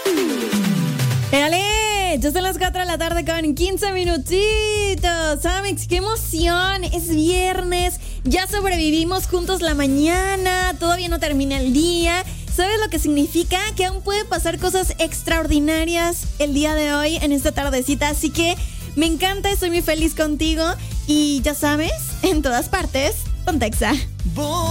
¡Éale! Ya son las 4 de la tarde con 15 minutitos. Amix, qué emoción. Es viernes. Ya sobrevivimos juntos la mañana. Todavía no termina el día. ¿Sabes lo que significa? Que aún puede pasar cosas extraordinarias el día de hoy, en esta tardecita. Así que me encanta, estoy muy feliz contigo. Y ya sabes, en todas partes, Pontexa.